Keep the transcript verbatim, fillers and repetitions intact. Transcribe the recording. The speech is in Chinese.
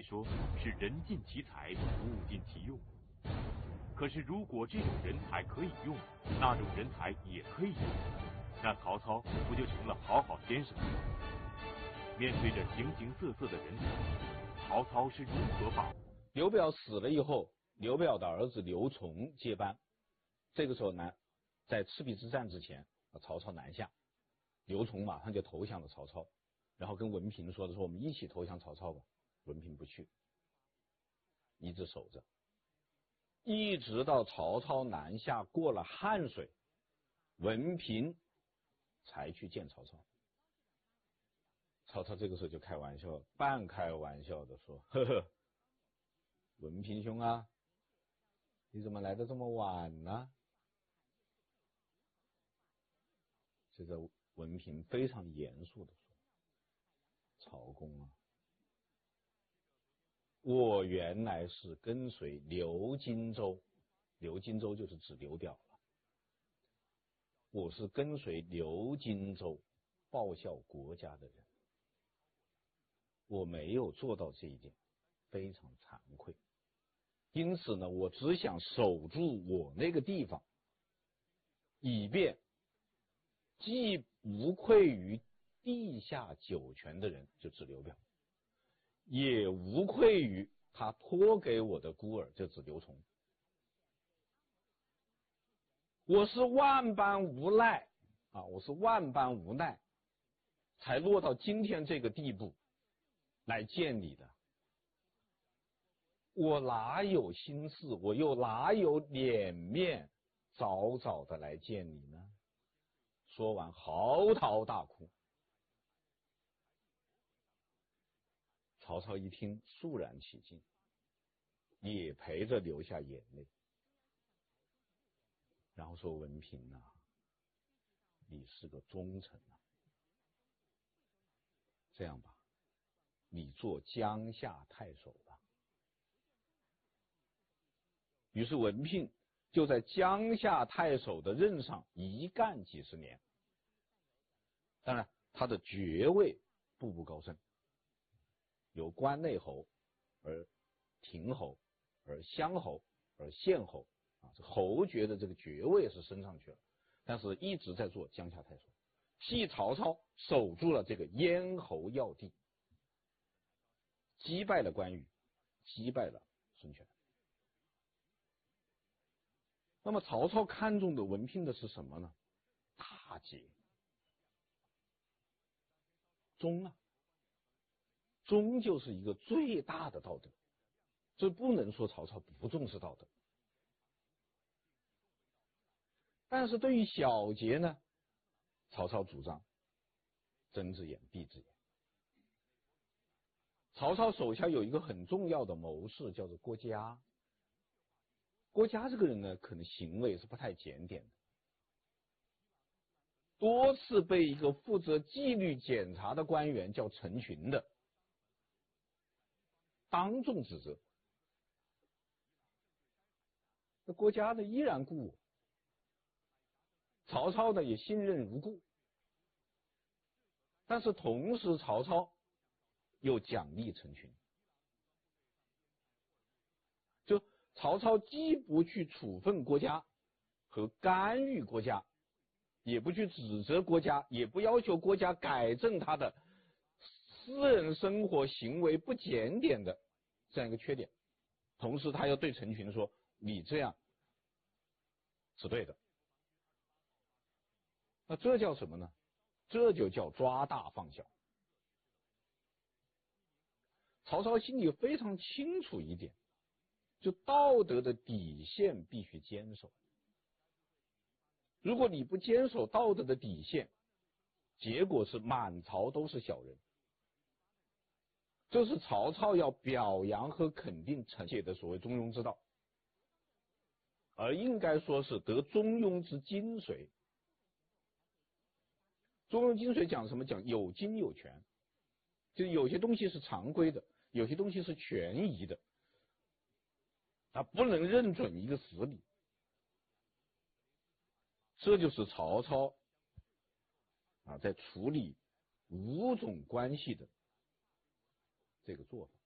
说是人尽其才，物尽其用。可是如果这种人才可以用，那种人才也可以用，那曹操不就成了好好先生？面对着形形色色的人才，曹操是如何把？ 刘表死了以后，刘表的儿子刘琮接班。这个时候呢，在赤壁之战之前，曹操南下，刘琮马上就投降了曹操，然后跟文平说的说我们一起投降曹操吧。文平不去，一直守着，一直到曹操南下过了汉水，文平才去见曹操。曹操这个时候就开玩笑，半开玩笑的说：“呵呵，文平兄啊，你怎么来的这么晚呢？”这个文平非常严肃的说：“曹公啊，我原来是跟随刘荆州，刘荆州就是指刘表了。我是跟随刘荆州报效国家的人，我没有做到这一点，非常惭愧。因此呢，我只想守住我那个地方，以便既无愧于地下九泉的人，就指刘表，也无愧于他托给我的孤儿，就指刘琮。我是万般无奈啊，我是万般无奈，才落到今天这个地步来见你的。我哪有心事，我又哪有脸面早早的来见你呢？说完嚎啕大哭。曹操一听肃然起敬，也陪着流下眼泪，然后说：“文平啊，你是个忠臣啊，这样吧，你做江夏太守吧。”于是文聘就在江夏太守的任上一干几十年。当然他的爵位步步高升，由关内侯而亭侯而乡侯而县侯啊，这侯爵的这个爵位是升上去了，但是一直在做江夏太守，替曹操守住了这个咽喉要地，击败了关羽，击败了孙权。那么曹操看中的文聘的是什么呢？大节，忠啊，忠就是一个最大的道德，这不能说曹操不重视道德。但是对于小节呢，曹操主张睁只眼闭只眼。曹操手下有一个很重要的谋士，叫做郭嘉。郭嘉这个人呢，可能行为是不太检点的，多次被一个负责纪律检查的官员叫陈群的当众指责。那郭嘉呢依然故我，曹操呢也信任如故，但是同时曹操又奖励陈群，就曹操既不去处分郭嘉和干预郭嘉，也不去指责郭嘉，也不要求郭嘉改正他的私人生活行为不检点的这样一个缺点，同时他又对陈群说：“你这样是对的。”那这叫什么呢？这就叫抓大放小。曹操心里非常清楚一点，就道德的底线必须坚守。如果你不坚守道德的底线，结果是满朝都是小人。这是曹操要表扬和肯定臣妾的所谓中庸之道，而应该说是得中庸之精髓。中庸精髓讲什么？讲有精有权，就是有些东西是常规的，有些东西是权宜的，他不能认准一个死理。这就是曹操啊在处理五种关系的这个做法。